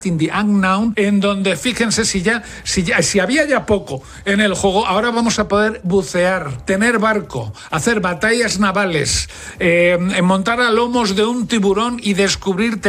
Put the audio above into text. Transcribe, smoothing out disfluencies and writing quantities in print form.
in the Unknown, en donde fíjense si había ya poco en el juego, ahora vamos a poder bucear, tener barco, hacer batallas navales, montar a lomos de un tiburón y descubrir